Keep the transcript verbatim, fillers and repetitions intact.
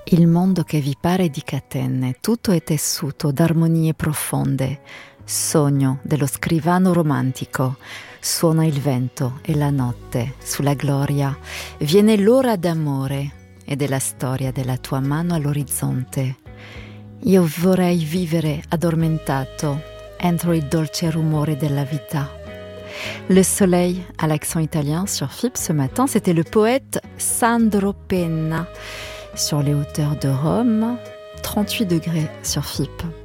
Il mondo che vi pare di catene, tutto è tessuto d'armonie profonde, sogno dello scrivano romantico. Suona il vento e la notte, sulla gloria viene l'ora d'amore e della storia della tua mano all'orizzonte. Io vorrei vivere addormentato entro il dolce rumore della vita. Le soleil à l'accent italien sur F I P ce matin, c'était le poète Sandro Penna sur les hauteurs de Rome, trente-huit degrés sur F I P.